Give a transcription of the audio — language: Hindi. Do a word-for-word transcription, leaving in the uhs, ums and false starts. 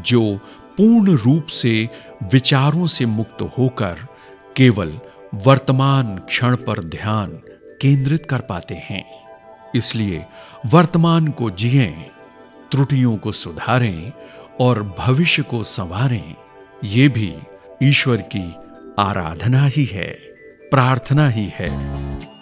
जो पूर्ण रूप से विचारों से मुक्त होकर केवल वर्तमान क्षण पर ध्यान केंद्रित कर पाते हैं। इसलिए वर्तमान को जिएं, त्रुटियों को सुधारें और भविष्य को संवारें। ये भी ईश्वर की आराधना ही है, प्रार्थना ही है।